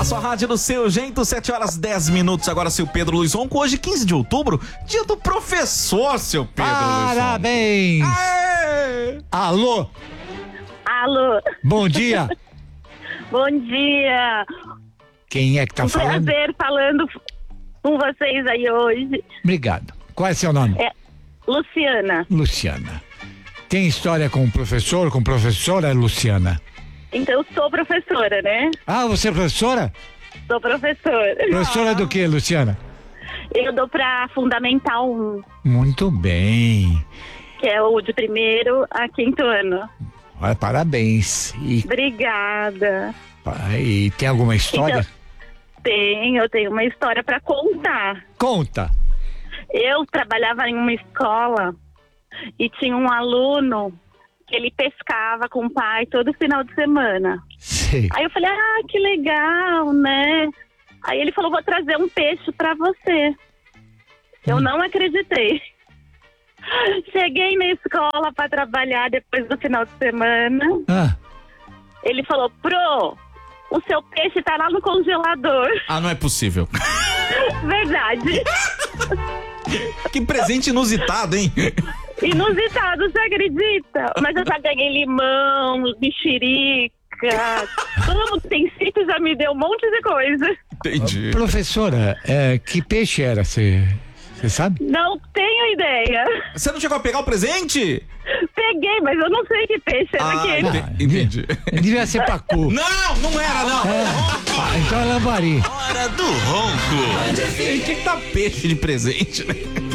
A sua rádio do seu jeito, 7h10. Agora, seu Pedro Luiz Ronco. Hoje, 15 de outubro, dia do professor, seu Pedro Luiz Ronco. Parabéns! Aê! Alô? Alô, Bom dia! bom dia. Quem é que tá falando? Prazer falando com vocês aí hoje. Obrigado. Qual é seu nome? É Luciana. Luciana. Tem história com o professor, com professora, Luciana? Então, eu sou professora, né? Ah, você é professora? Sou professora. Professora do que, Luciana? Eu dou pra Fundamental 1, Muito bem. que é o de 1º a 5º ano. Olha, parabéns. Obrigada. E tem alguma história? Eu tenho uma história pra contar. Conta. Eu trabalhava em uma escola e tinha um aluno que ele pescava com o pai todo final de semana. Sei. Aí eu falei, que legal, né? Aí ele falou, vou trazer um peixe pra você. Eu não acreditei. Cheguei na escola pra trabalhar depois do final de semana. Ah, Ele falou, o seu peixe tá lá no congelador. Ah, não é possível. Verdade. Que presente inusitado, hein? Inusitado, você acredita? Mas eu já ganhei limão, mexerica. Todo mundo que tem sítio já me deu um monte de coisa. Entendi. professora, que peixe era? Você sabe? Não tenho ideia. Você não chegou a pegar o presente? Peguei, mas eu não sei que peixe era aquele. Entendi. Devia ser pacu. Não era, não. Então é lambari. Hora do ronco. Tinha que dar peixe de presente, né?